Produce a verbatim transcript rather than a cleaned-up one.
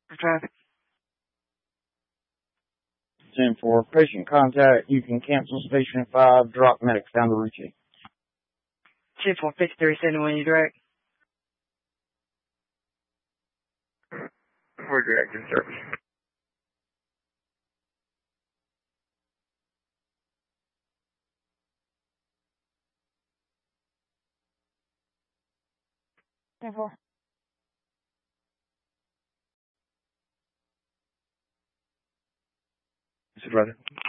For traffic. ten four, patient contact. You can cancel station five, drop medics down to Ritchie. ten four, fifty-three, seventy when you direct. We're directing service. ten four. Supervisor.